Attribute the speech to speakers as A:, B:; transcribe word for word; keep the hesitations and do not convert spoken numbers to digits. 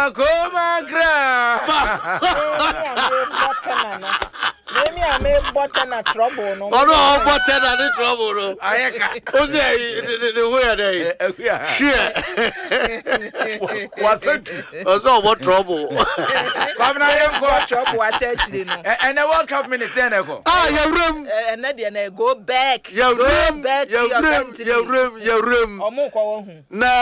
A: Koma, koma, gra.
B: Maybe I may button a trouble. No,
C: oh no, button and the trouble. No.
A: Ayeka.
C: Who's there? The way they. Shit.
A: What's it?
C: Also, what trouble?
A: Come now, you go.
B: trouble. I tell you, no.
A: And the World Cup minute then go.
C: Ah, your room.
B: And then go back.
C: Your
B: Go
C: room.
B: back to
C: Your
B: your
C: room.
B: country.
C: Your room. Your room.
B: Omo kwa wo hu.
C: Nah.